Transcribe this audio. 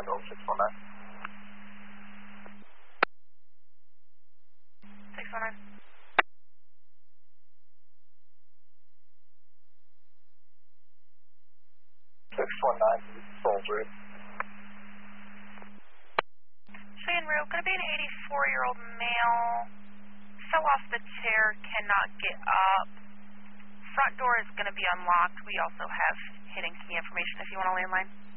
ambulance 619. 619. 619, soldier. Cheyenne Road, going to be an 84-year-old male. Fell off the chair, cannot get up. Front door is going to be unlocked. We also have hidden key information if you want to landline.